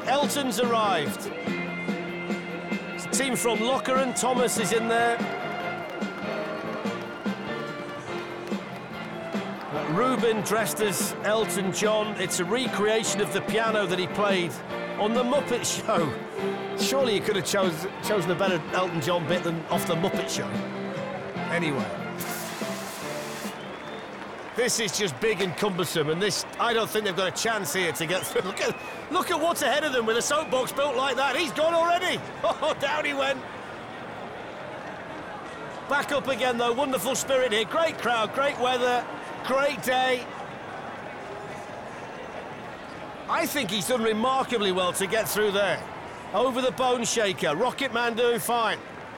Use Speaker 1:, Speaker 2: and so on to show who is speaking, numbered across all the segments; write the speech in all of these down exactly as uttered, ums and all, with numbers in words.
Speaker 1: Elton's arrived. It's a team from Locheren. Thomas is in there. Ruben dressed as Elton John. It's a recreation of the piano that he played on The Muppet Show. Surely you could have chose, chosen a better Elton John bit than off The Muppet Show. Anyway. This is just big and cumbersome, and this, I don't think they've got a chance here to get through. Look at, look at what's ahead of them with a soapbox built like that. He's gone already. Oh, down he went. Back up again, though. Wonderful spirit here. Great crowd, great weather, great day. I think he's done remarkably well to get through there. Over the bone shaker. Rocket Man doing fine.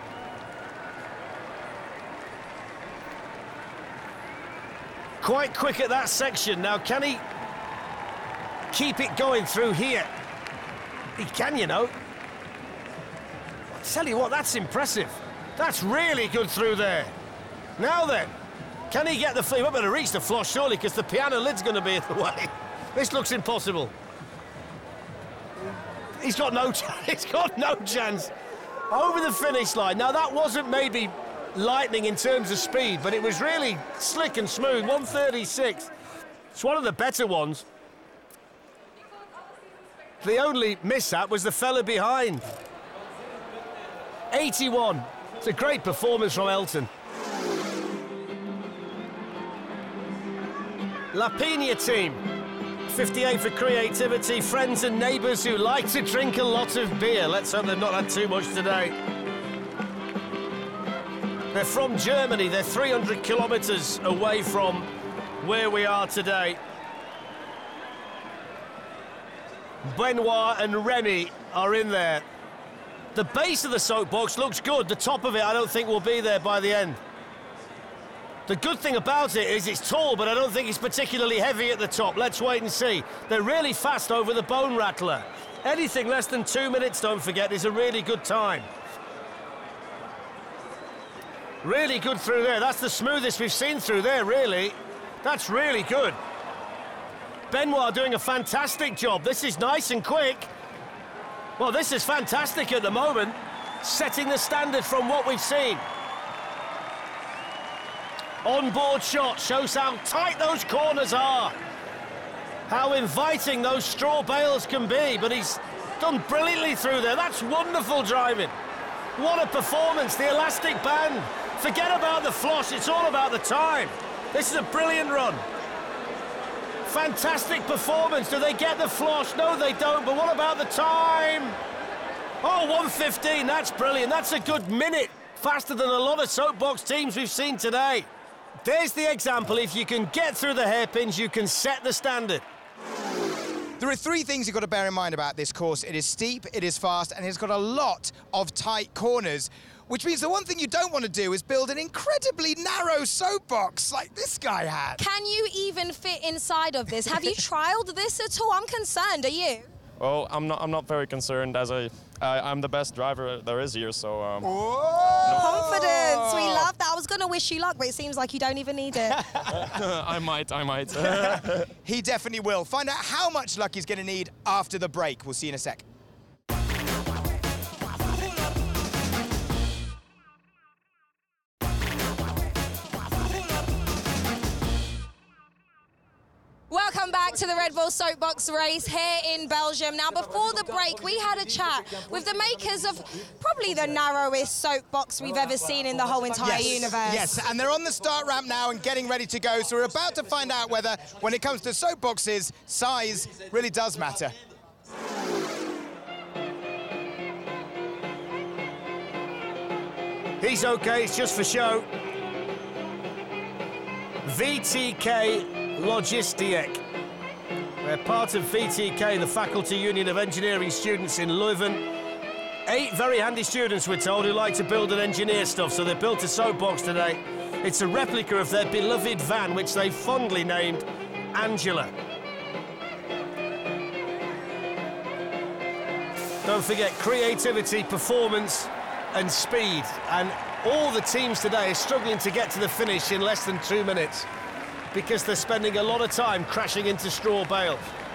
Speaker 1: Quite quick at that section. Now, can he keep it going through here? He can, you know. I'll tell you what, that's impressive. That's really good through there. Now then, can he get the... He won't be able to reach the floss, surely, because the piano lid's going to be in the way. This looks impossible. He's got no chance. He's got no chance. Over the finish line. Now, that wasn't maybe lightning in terms of speed, but it was really slick and smooth. one thirty-six. It's one of the better ones. The only mishap was the fella behind. eighty-one. It's a great performance from Elton. La Pina team. fifty-eight for creativity. Friends and neighbours who like to drink a lot of beer. Let's hope they've not had too much today. They're from Germany. They're three hundred kilometres away from where we are today. Benoit and Remy are in there. The base of the soapbox looks good. The top of it, I don't think, will be there by the end. The good thing about it is it's tall, but I don't think it's particularly heavy at the top. Let's wait and see. They're really fast over the bone rattler. Anything less than two minutes, don't forget, is a really good time. Really good through there. That's the smoothest we've seen through there, really. That's really good. Benoit doing a fantastic job. This is nice and quick. Well, this is fantastic at the moment, setting the standard from what we've seen. On-board shot shows how tight those corners are, how inviting those straw bales can be, but he's done brilliantly through there. That's wonderful driving. What a performance, the elastic band. Forget about the floss, it's all about the time. This is a brilliant run. Fantastic performance. Do they get the floss? No, they don't, but what about the time? Oh, one fifteen, that's brilliant. That's a good minute faster than a lot of soapbox teams we've seen today. There's the example. If you can get through the hairpins, you can set the standard.
Speaker 2: There are three things you've got to bear in mind about this course. It is steep, it is fast, and it's got a lot of tight corners, which means the one thing you don't want to do is build an incredibly narrow soapbox like this guy had.
Speaker 3: Can you even fit inside of this? Have you trialed this at all? I'm concerned, are you?
Speaker 4: Well, I'm not, I'm not very concerned, as I, I, I'm the best driver there is here, so... Um,
Speaker 3: Confidence, we love that. I was going to wish you luck, but it seems like you don't even need it.
Speaker 4: I might, I might.
Speaker 2: He definitely will. Find out how much luck he's going to need after the break. We'll see you in a sec.
Speaker 3: Welcome back to the Red Bull Soapbox race here in Belgium. Now, before the break, we had a chat with the makers of probably the narrowest soapbox we've ever seen in the whole entire
Speaker 2: yes,
Speaker 3: universe.
Speaker 2: Yes, and they're on the start ramp now and getting ready to go, so we're about to find out whether, when it comes to soapboxes, size really does matter.
Speaker 1: He's okay, it's just for show. V T K Logistiek. They're part of V T K, the Faculty Union of Engineering Students in Leuven. Eight very handy students, we're told, who like to build and engineer stuff, so they built a soapbox today. It's a replica of their beloved van, which they fondly named Angela. Don't forget creativity, performance and speed, and all the teams today are struggling to get to the finish in less than two minutes because they're spending a lot of time crashing into straw bales.